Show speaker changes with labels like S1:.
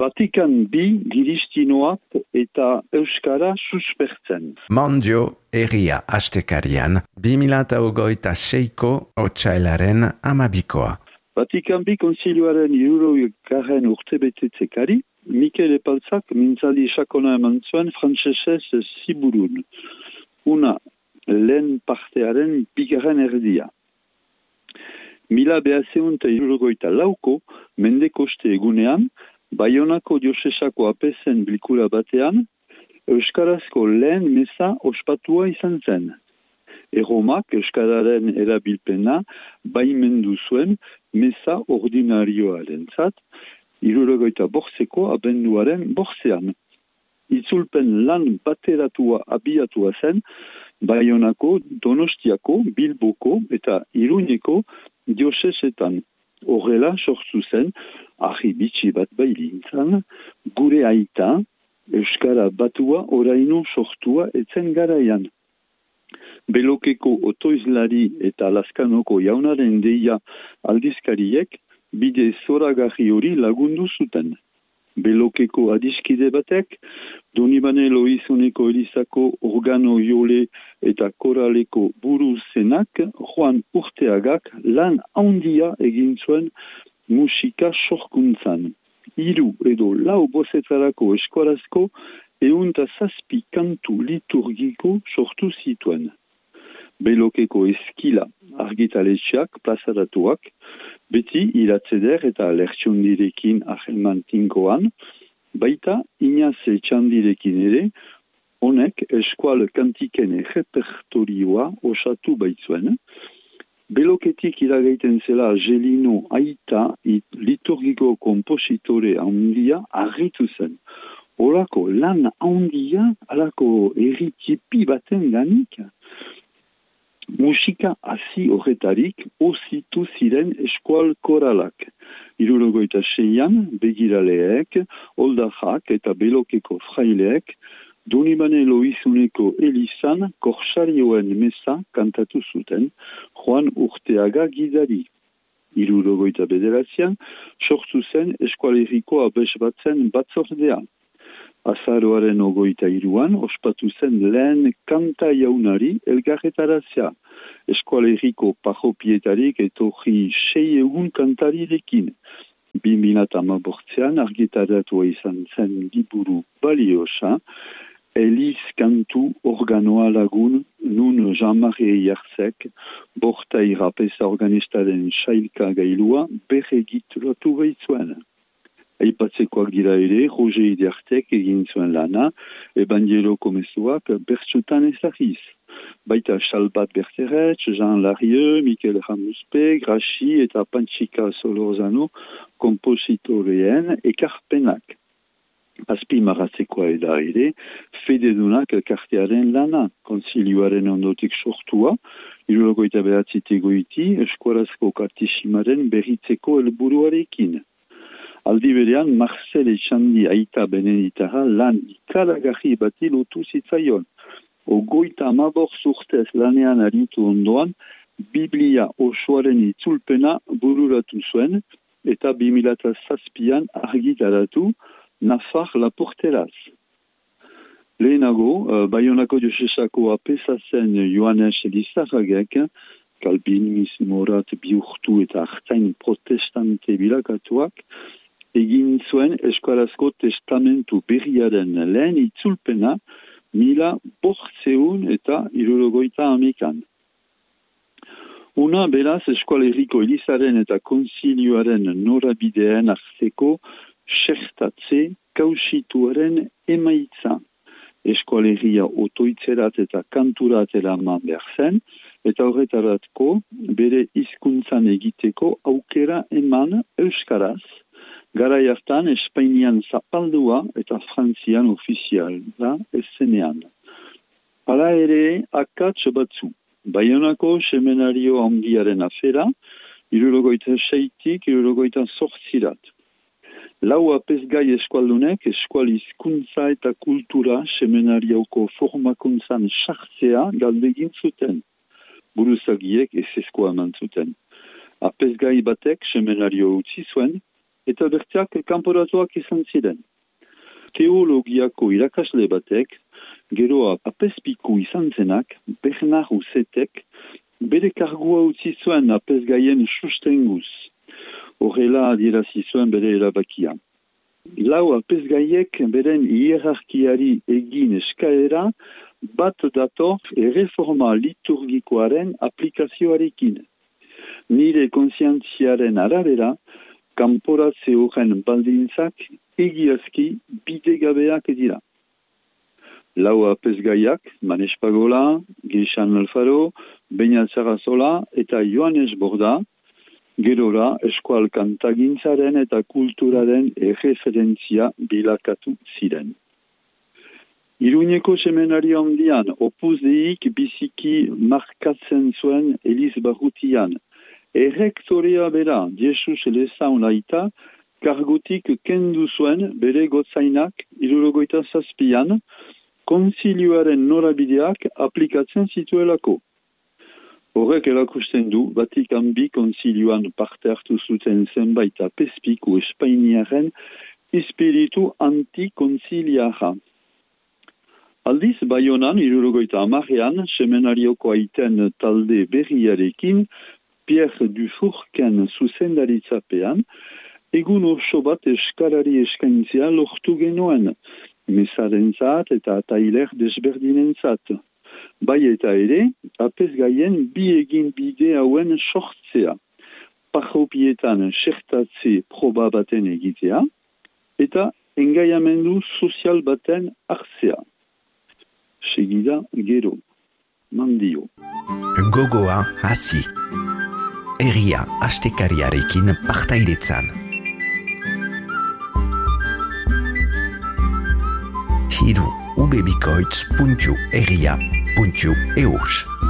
S1: Vatikan bi giristinoak eta Euskara suspertzen.
S2: Mondio Herria Astekarian 2026ko otsailaren 12koa.
S1: Vatikan bi konsilioaren 60. urtebetetzekari, Mikel Epaltzak mintzaldi sakona eman zuen frantsesez ziburun. Una lehen partearen bigarren erdia. 1964ko mendekoste egunean, Baionako diosesako apezen bilkura batean, Euskarazko lehen meza ospatua izan zen. Erromak Euskararen erabilpena baimendu zuen meza ordinarioarentzat, 65ko abenduaren 5ean. Itzulpen lan bateratua abiatua zen, Baionako, Donostiako, Bilboko eta Iruñeko diosesetan. Horrela sortu zen, ahibitsi bat bailintzan, gure aita, Euskara batua oraino sortua etzen garaian. Belokeko otoizlari eta Laskanoko jaunaren deia aldizkariek bide zoragarri hori lagundu zuten. Belokeko adiskide batek, Donibane Loizuneko Elizako organo jole eta koraleko buru zenak, Juan Urteagak lan handia egin zuen musika sorkuntzan. 3 edo 4 bozetarako eskorazko 107 kantu liturgiko sortu zituen. Belokeko eskila argitaletxeak plazaratuak, beti iratzeder eta lertxondirekin ahelman tinkoan, baita Inaze txandirekin ere, honek eskual kantikene repertorioa osatu baitzuen. Beloketik iragaiten zela Gelino aita liturgiko kompositore handia argitu zen. Horako lan handia, alako erritipi baten ganik, musika hasi horretarik ozitu ziren eskual koralak. 76an begiraleek, oldajak eta belokeko fraileek, Donibane Loizuneko Elizan korsarioen meza kantatu zuten, Juan Urteaga gidari. 79an sortu zen eskualeriko abes batzen batzordea. Azaroaren 23an ospatu zen lehen kanta jaunari elgarretarazia. Eskualeriko parropietarik etorri 600 kantarirekin. 2018an argitaratua izan zen liburu baliosa, Eliz kantu organoa lagun nun Jean-Marie Jarzek, bortai rapeza organistaren sailka gailua berregituratu baitzuen. Aipatzekoak dira ere, Roger Idiartek egin zuen lana, Evangelo Komezuak bertsutan ezagiz. Baita Xalbat Berteret, Jean Larieux, Mikel Ramuspe, Grachi eta Panchika Solorzano kompositoreen ekarpenak. Azpimarratzekoa eda ere, fededunak elkartearen lana, konzilioaren ondotik sortua, 79 goiti, eskuarazko kartisimaren berritzeko helburuarekin. Aldi berean, Marcel Etxandi aita beneditara lan ikaragarri bati lotu zitzaion. 54 urtez lanean aritu ondoan, Biblia osoaren itzulpena bururatu zuen, eta 2007an argitaratu, Nafar Laporteraz. Lehenago, Baionako diosesako apesa zen Joanes Elizarragek, kalbinismorat bihurtu eta artzain protestante bilakatuak, egin zuen eskuarazko testamentu berriaren lehen itzulpena 1500 eta 78an. Una beraz eskualeriko Elizaren eta konzilioaren norabideen arteko xertatze kausituaren emaitza. Eskualeria otoitzerat eta kanturat eraman behar zen, eta horretaratko bere hizkuntzan egiteko aukera eman euskaraz, garai hartan Espainian zapaldua eta Frantzian ofiziala ezenean. Hala ere, akats batzu. Baionako semenario handiaren afera, 76tik 78 Lau apesgai eskualdunek eskual hizkuntza eta kultura semenarioko formakuntzan sartzea galdegin zuten. Buruzagiek ezeskoa eman zuten. Apesgai batek semenario utzi zuen, eta bertiak kanporatuak izan ziren. Teologiako irakasle batek, geroa apezpiku izan zenak, Bernard Roussetek, bere kargua utzi zuen apezgaien sustenguz. Horrela adierazi zuen bere erabakia. Lau apezgaiek beren hierarkiari egin eskaera bat dator erreforma liturgikoaren aplikazioarekin. Nire kontzientziaren arabera, kanporatze horren baldintzak egiazki bidegabeak dira. Lau apezgaiak, Manes Pagola, Geixan Alfaro, Beñat Sarasola eta Joanes Borda, gerora eskual kantagintzaren eta kulturaren erreferentzia bilakatu ziren. Iruñeko semenario handian, Opus Deik biziki markatzen zuen Eliz Barrutian. Errektorea bera, Jesus Lezaun laita, kargutik kendu zuen bere gotzainak 1967 konzilioaren norabideak aplikatzen zituelako. Horrek erakusten du, Vatikan bi konzilioan parte hartu zuten zenbait apezpiku Espainiaren espiritu antikonziliara. Aldiz, Baionan, 1910, semenarioko aiten talde berriarekin, Pierre Dufourken zuzendaritzapean, egun oso bat eskalari eskaintzea lortu genuen, mesarentzat eta tailer desberdinentzat. Bai eta ere, apezgaien bi egin bide hauen sortzea, parropietan xertatze proba baten egitea, eta engaiamendu sozial baten hartzea. Segida gero, mandio.
S2: Gogoa hasi. Egia astekariarekin partaidetzan. Hiru ubebikoitz.egia.eus